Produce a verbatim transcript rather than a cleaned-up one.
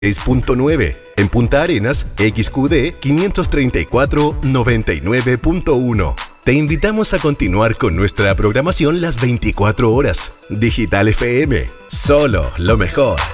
seis punto nueve. En Punta Arenas, X Q D quinientos treinta y cuatro noventa y nueve punto uno. Te invitamos a continuar con nuestra programación las veinticuatro horas. Digital F M, solo lo mejor.